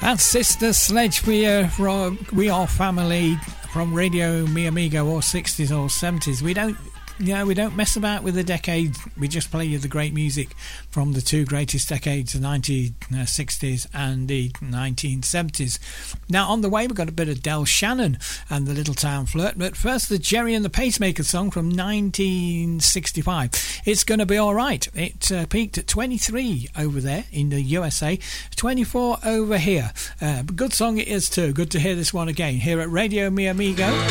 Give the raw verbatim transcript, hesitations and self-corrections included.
That's Sister Sledge. We are, we are family from Radio Mi Amigo, or sixties or seventies. We don't, you know, we don't mess about with the decades. We just play you the great music from the two greatest decades, the nineteen sixties and the nineteen seventies. Now, on the way, we've got a bit of Del Shannon and the Little Town Flirt. But first, the Jerry and the Pacemaker song from nineteen sixty-five. It's Gonna Be Alright. It uh, peaked at twenty-three over there in the U S A, twenty-four over here. Uh, good song it is too. Good to hear this one again here at Radio Mi Amigo.